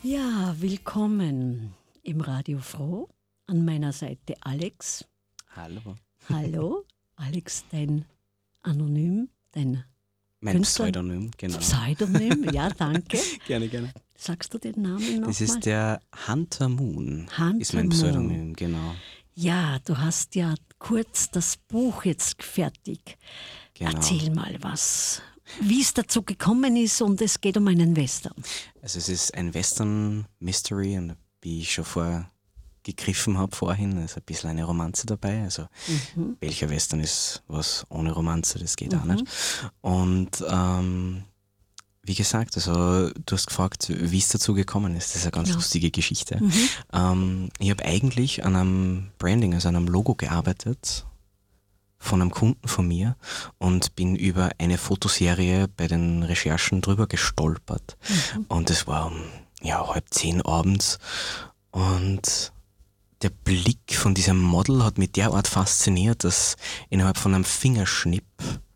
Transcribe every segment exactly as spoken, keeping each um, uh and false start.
Ja, willkommen im Radio Froh. An meiner Seite Alex. Hallo. Hallo. Alex, dein Anonym, dein Mein Künstler- Pseudonym, genau. Pseudonym. Ja, danke. Gerne, gerne. Sagst du den Namen nochmal? Das ist der Hunter Moon. Hunter ist mein Moon. Pseudonym, genau. Ja, du hast ja kurz das Buch jetzt fertig. genau. Erzähl mal was. Wie es dazu gekommen ist, und es geht um einen Western. Also es ist ein Western Mystery und wie ich schon vorgegriffen habe vorhin, ist ein bisschen eine Romanze dabei. Also Mhm. welcher Western ist was ohne Romanze, das geht auch Mhm. nicht. Und ähm, wie gesagt, also du hast gefragt, wie es dazu gekommen ist. Das ist eine ganz Ja. lustige Geschichte. Mhm. Ähm, ich habe eigentlich an einem Branding, also an einem Logo gearbeitet von einem Kunden von mir und bin über eine Fotoserie bei den Recherchen drüber gestolpert. Mhm. Und es war um ja, halb zehn abends und der Blick von diesem Model hat mich derart fasziniert, dass innerhalb von einem Fingerschnipp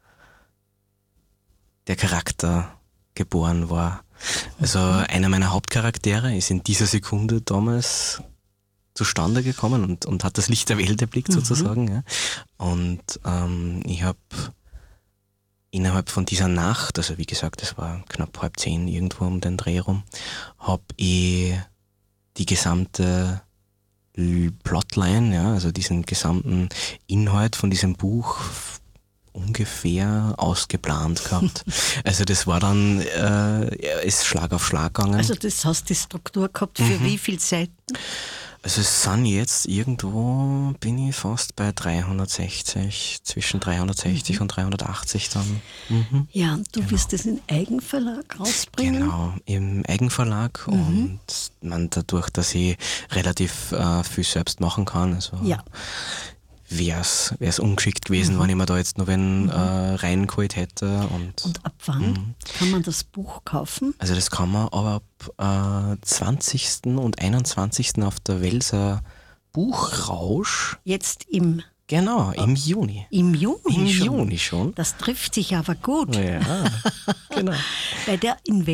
der Charakter geboren war. Also einer meiner Hauptcharaktere ist in dieser Sekunde damals zustande gekommen und, und hat das Licht der Welt erblickt Mhm. sozusagen. Ja. Und ähm, ich habe innerhalb von dieser Nacht, also wie gesagt, es war knapp halb zehn irgendwo um den Dreh rum, habe ich die gesamte L- Plotline, ja, also diesen gesamten Inhalt von diesem Buch f- ungefähr ausgeplant gehabt. Also das war dann, äh, ist Schlag auf Schlag gegangen. Also das hast die Struktur gehabt für Mhm. wie viel Seiten? Also es sind jetzt irgendwo, bin ich fast bei dreihundertsechzig, zwischen dreihundertsechzig Mhm. und dreihundertachtzig dann. Mhm. Ja, und du Genau. wirst es in Eigenverlag rausbringen? Genau, im Eigenverlag Mhm. und man, dadurch, dass ich relativ äh, viel selbst machen kann, also Ja. wäre es ungeschickt gewesen, Mhm. wenn ich mir da jetzt noch wen Mhm. äh, reingeholt hätte. Und, Und ab wann Mhm. kann man das Buch kaufen? Also das kann man aber ab äh, zwanzigsten und einundzwanzigsten auf der Welser Buchrausch, Jetzt im, genau, im Juni. im Juni Im schon. Juni schon. Das trifft sich aber gut. Ja, genau. Bei der in